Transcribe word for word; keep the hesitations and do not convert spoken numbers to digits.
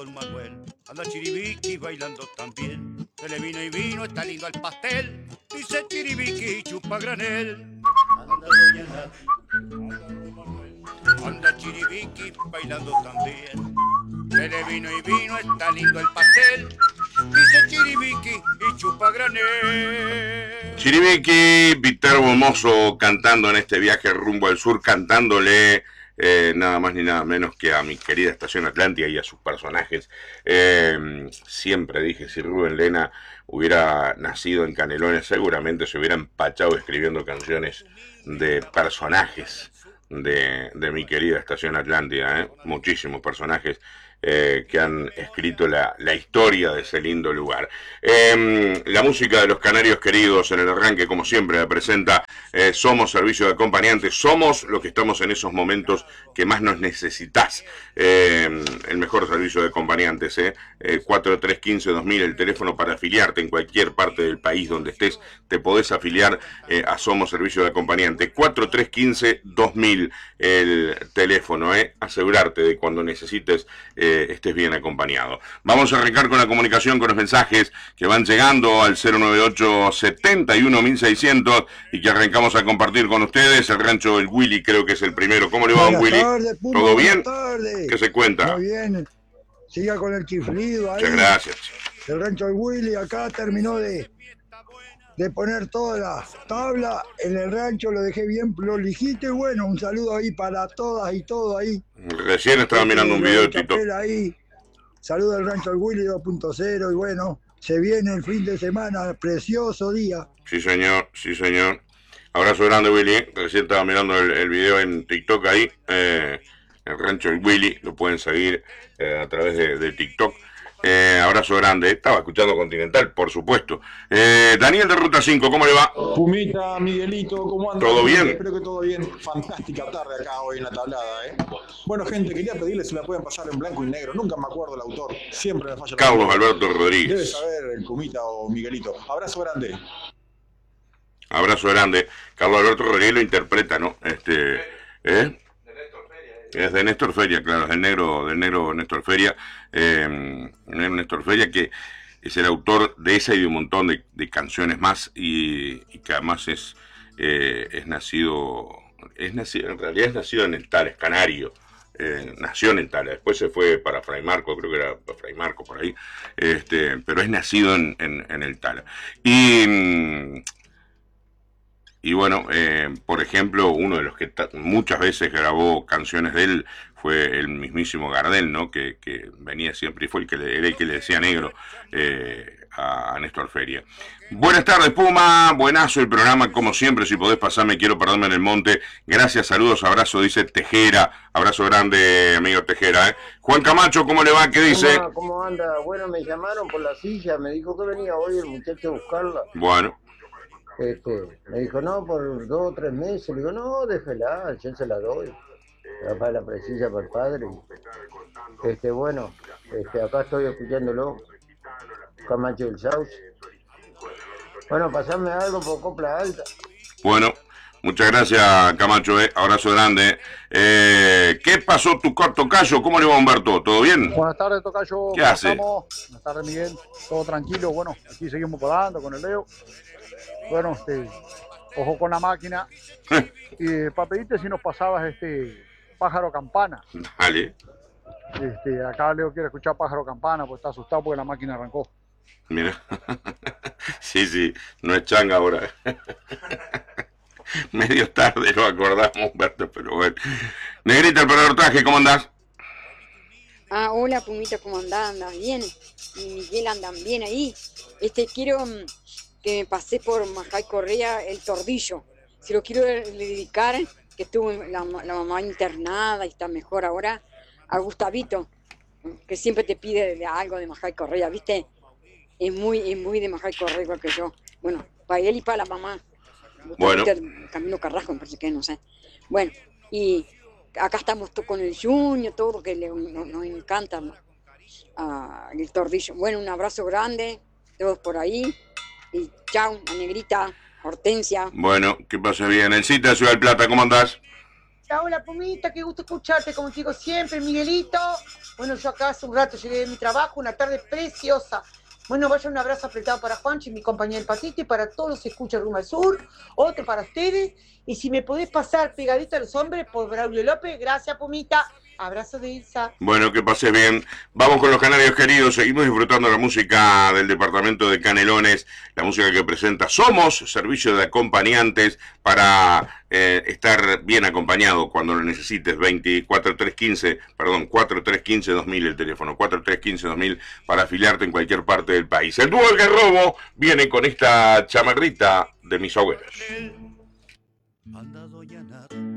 Manuel, anda Chiribiqui bailando también. Se le vino y vino, está lindo el pastel. Dice Chiribiqui, chupa granel. Anda doña Nati, anda Chiribiqui bailando también. Se le vino y vino, está lindo el pastel. Dice Chiribiqui y chupa granel. Chiribiqui, Viterbo Mozo cantando en este viaje rumbo al sur, cantándole eh, nada más ni nada menos que a mi querida Estación Atlántica y a sus personajes. Eh, siempre dije, si Rubén Lena hubiera nacido en Canelones, seguramente se hubiera empachado escribiendo canciones de personajes de, de mi querida Estación Atlántica, ¿eh? Muchísimos personajes Eh, que han escrito la, la historia de ese lindo lugar. Eh, la música de los canarios queridos en el arranque, como siempre, la presenta eh, Somos Servicio de Acompañantes. Somos lo que estamos en esos momentos que más nos necesitas. Eh, el mejor servicio de acompañantes, ¿eh? eh, cuatro tres uno cinco dos mil, el teléfono para afiliarte en cualquier parte del país donde estés. Te podés afiliar eh, a Somos Servicio de Acompañantes. cuatro tres uno cinco dos mil, el teléfono, ¿eh? Asegurarte de cuando necesites eh, estés bien acompañado. Vamos a arrancar con la comunicación, con los mensajes que van llegando al cero nueve ocho setenta y uno mil seiscientos y que arrancamos a compartir con ustedes. El rancho del Willy creo que es el primero. ¿Cómo le va, don Willy? Tardes, Puma, ¿Todo bien? Tardes. ¿Qué se cuenta? Muy bien. Siga con el chiflido ahí. Muchas gracias. El rancho del Willy acá terminó de, de poner toda la tabla en el rancho, lo dejé bien prolijito y bueno, un saludo ahí para todas y todo ahí. Recién estaba mirando un video de Tito. Ahí. Saludo al rancho del Willy dos punto cero y bueno, se viene el fin de semana, precioso día. Sí, señor, sí, señor. Abrazo grande, Willy. Recién estaba mirando el, el video en TikTok ahí. Eh, el rancho del Willy, lo pueden seguir eh, a través de, de TikTok. Eh, abrazo grande. Estaba escuchando Continental, por supuesto. Eh, Daniel de Ruta cinco, ¿cómo le va? Pumita, Miguelito, ¿cómo andan? ¿Todo bien? Espero que todo bien. Fantástica tarde acá hoy en la tablada, ¿eh? Bueno, gente, quería pedirles si la pueden pasar en blanco y negro. Nunca me acuerdo el autor. Siempre me falla la Carlos memoria. Alberto Rodríguez. Debe saber el Pumita o Miguelito. Abrazo grande. Abrazo grande. Carlos Alberto Rodríguez lo interpreta, ¿no? Este, ¿eh? Es de Néstor Feria, claro, es del negro, del negro Néstor Feria, eh, Néstor Feria, que es el autor de esa y de un montón de, de canciones más, y, y que además es, eh, es nacido, es nacido, en realidad es nacido en el Tales, canario, eh, nació en el Tales, después se fue para Fray Marco, creo que era Fray Marco por ahí, este, pero es nacido en, en, en el Tales. Y... Y bueno, eh, por ejemplo, uno de los que muchas veces grabó canciones de él fue el mismísimo Gardel, ¿no? Que, que venía siempre y fue el que le, era el que le decía negro eh, a, a Néstor Feria. Buenas tardes, Puma. Buenazo el programa, como siempre. Si podés pasarme, quiero perderme en el monte. Gracias, saludos, abrazo, dice Tejera. Abrazo grande, amigo Tejera. ¿eh? Juan Camacho, ¿cómo le va? ¿Qué dice? ¿Cómo, ¿Cómo anda? Bueno, me llamaron por la silla, me dijo que venía hoy el muchacho a buscarla. Bueno. Este, me dijo, no, por dos o tres meses. Le digo, no, déjela, yo se la doy. Para la presilla para el padre. Este, bueno, este, acá estoy escuchándolo. Camacho del Sauce. Bueno, pasame algo por Copla Alta. Bueno, muchas gracias, Camacho. Eh. Abrazo grande. Eh, ¿Qué pasó tu tocayo? ¿Cómo le va, Humberto? ¿Todo bien? Buenas tardes, tocayo. ¿Qué hace? Estamos? Buenas tardes, Miguel. Todo tranquilo. Bueno, aquí seguimos podando con el Leo. Bueno, este, ojo con la máquina. Y para pedirte si nos pasabas este Pájaro Campana. Dale. Este, acá Leo quiere escuchar Pájaro Campana, pues está asustado porque la máquina arrancó. Mira. Sí, sí, no es changa ahora. Medio tarde lo acordamos, Humberto, pero bueno. Negrita, el operador traje, ¿cómo andás? Ah, hola, Pumita, ¿cómo andás? ¿Andas bien? Y Miguel, ¿andan bien ahí? Este, quiero que me pasé por Majay Correa el tordillo. Se lo quiero dedicar, que estuvo la, la mamá internada y está mejor ahora, a Gustavito, que siempre te pide algo de Majay Correa, ¿viste? Es muy, es muy de Majay Correa igual que yo. Bueno, para él y para la mamá. Bueno. Camilo Carrasco, me parece que no sé. Bueno, y acá estamos con el Junior, todo que le, nos, nos encanta uh, el tordillo. Bueno, un abrazo grande, todos por ahí. Y chao, la negrita, Hortensia. Bueno, que pase bien. El Cita de Ciudad del Plata, ¿cómo andás? Pumita, hola Pumita, qué gusto escucharte, como te digo siempre, Miguelito. Bueno, yo acá hace un rato llegué de mi trabajo, una tarde preciosa. Bueno, vaya un abrazo apretado para Juanchi, mi compañera del Patito, y para todos los que escuchan Rumbo al Sur, otro para ustedes. Y si me podés pasar pegadito a los hombres por Braulio López, gracias Pumita. Abrazo de Ilsa. Bueno, que pase bien. Vamos con los canarios queridos. Seguimos disfrutando la música del departamento de Canelones, la música que presenta Somos, servicio de acompañantes para eh, estar bien acompañado cuando lo necesites. veinticuatro tres quince, perdón, cuatro tres quince dos mil el teléfono, cuatro tres quince dos mil para afiliarte en cualquier parte del país. El dúo El Garrobo viene con esta chamarrita de mis abuelos. Anda doña Nada